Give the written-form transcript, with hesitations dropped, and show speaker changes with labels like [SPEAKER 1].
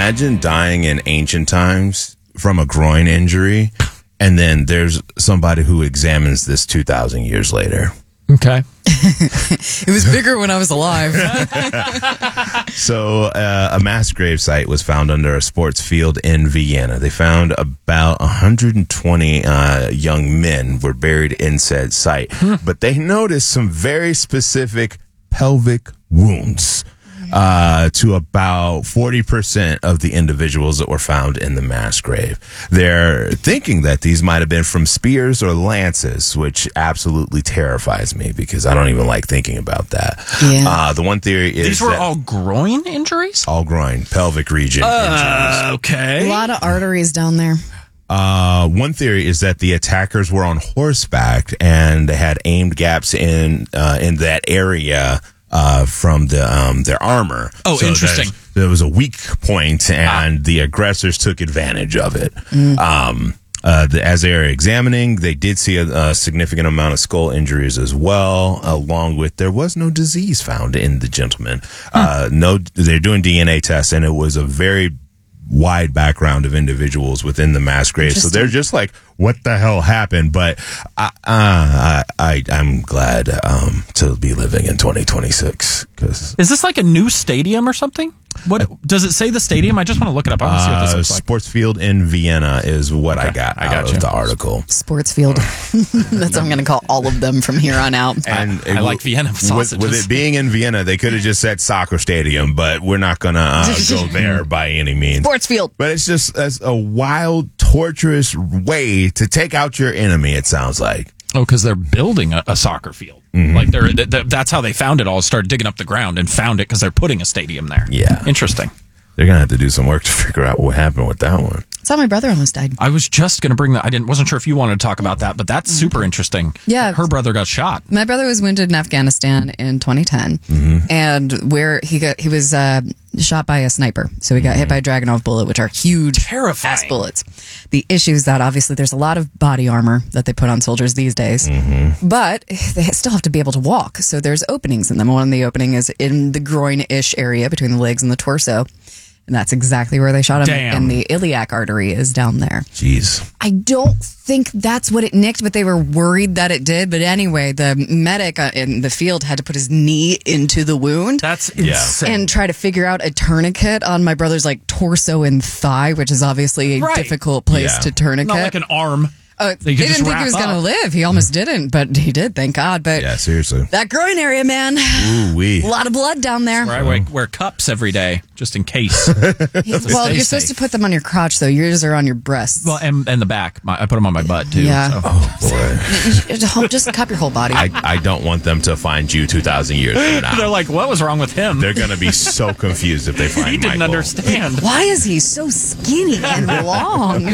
[SPEAKER 1] imagine dying in ancient times from a groin injury, and then there's somebody who examines this 2,000 years later.
[SPEAKER 2] Okay.
[SPEAKER 3] It was bigger when I was alive.
[SPEAKER 1] So a mass grave site was found under a sports field in Vienna. They found about 120 young men were buried in said site, but they noticed some very specific pelvic wounds to about 40% of the individuals that were found in the mass grave. They're thinking that these might have been from spears or lances, which absolutely terrifies me because I don't even like thinking about that.
[SPEAKER 3] Yeah.
[SPEAKER 1] The one theory is
[SPEAKER 2] These were all groin injuries?
[SPEAKER 1] all groin, pelvic region injuries.
[SPEAKER 2] Okay.
[SPEAKER 3] A lot of arteries down there.
[SPEAKER 1] One theory is that the attackers were on horseback and they had aimed gaps in that area from their armor.
[SPEAKER 2] Oh, interesting.
[SPEAKER 1] There was a weak point, and the aggressors took advantage of it. As they were examining, they did see a significant amount of skull injuries as well, along with there was no disease found in the gentleman. They're doing DNA tests, and it was a very wide background of individuals within the mass grave. So they're just like, what the hell happened? But I'm glad to be living in 2026. Cause
[SPEAKER 2] Is this like a new stadium or something? What does it say? The stadium? I just want to look it up. I want to see what this looks like.
[SPEAKER 1] Sports field in Vienna is what I got out of the article.
[SPEAKER 3] Sports field. That's what I'm going to call all of them from here on out.
[SPEAKER 1] And
[SPEAKER 2] I like Vienna sausages.
[SPEAKER 1] With it being in Vienna, they could have just said soccer stadium, but we're not going to go there by any means.
[SPEAKER 3] Sports field.
[SPEAKER 1] But it's just as a wild, torturous way to take out your enemy, it sounds like.
[SPEAKER 2] Oh, because they're building a soccer field. Like that's how they found it all. Started digging up the ground and found it because they're putting a stadium there.
[SPEAKER 1] Yeah.
[SPEAKER 2] Interesting.
[SPEAKER 1] They're going to have to do some work to figure out what happened with that one.
[SPEAKER 3] That's how my brother almost died.
[SPEAKER 2] I was just going to bring that. Wasn't sure if you wanted to talk about that, but that's super interesting.
[SPEAKER 3] Yeah.
[SPEAKER 2] Her brother got shot.
[SPEAKER 3] My brother was wounded in Afghanistan in 2010, and where he was shot by a sniper. So he got hit by a Dragunov bullet, which are huge,
[SPEAKER 2] Terrifying.
[SPEAKER 3] ass bullets. The issue is that obviously there's a lot of body armor that they put on soldiers these days, but they still have to be able to walk. So there's openings in them. One of the opening is in the groin-ish area between the legs and the torso. And that's exactly where they shot him.
[SPEAKER 2] Damn.
[SPEAKER 3] And the iliac artery is down there.
[SPEAKER 1] Jeez.
[SPEAKER 3] I don't think that's what it nicked, but they were worried that it did. But anyway, the medic in the field had to put his knee into the wound.
[SPEAKER 2] That's insane.
[SPEAKER 3] And try to figure out a tourniquet on my brother's torso and thigh, which is obviously a difficult place to tourniquet.
[SPEAKER 2] Not like an arm.
[SPEAKER 3] They didn't think he was going to live. He almost didn't, but he did, thank God. But
[SPEAKER 1] yeah, seriously.
[SPEAKER 3] That groin area, man.
[SPEAKER 1] Ooh-wee.
[SPEAKER 3] A lot of blood down there.
[SPEAKER 2] Where I wear cups every day, just in case.
[SPEAKER 3] Well, you're supposed to put them on your crotch, though. Yours are on your breasts.
[SPEAKER 2] Well, and the back. I put them on my butt, too.
[SPEAKER 3] Yeah.
[SPEAKER 2] So.
[SPEAKER 1] Oh, boy.
[SPEAKER 3] Just cup your whole body.
[SPEAKER 1] I don't want them to find you 2,000 years from now.
[SPEAKER 2] They're like, what was wrong with him?
[SPEAKER 1] They're going to be so confused if they find
[SPEAKER 2] He didn't
[SPEAKER 1] Michael.
[SPEAKER 2] understand.
[SPEAKER 3] Why is he so skinny and long?